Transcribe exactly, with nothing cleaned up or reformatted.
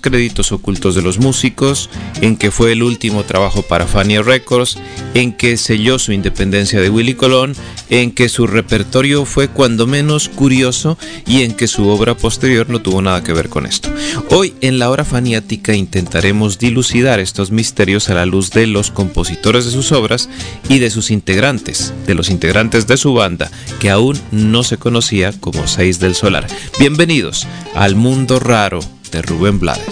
créditos ocultos de los músicos, en que fue el último trabajo para Fania Records, en que selló su independencia de Willie Colón, en que su repertorio fue cuando menos curioso y en que su obra posterior no tuvo nada que ver con esto. Hoy en la hora faniática intentaremos dilucidar estos misterios a la luz de los compositores de sus obras y de sus integrantes, de los integrantes de su banda, que aún no se conocía como Seis del Solar. Bienvenidos al mundo raro de Rubén Blades.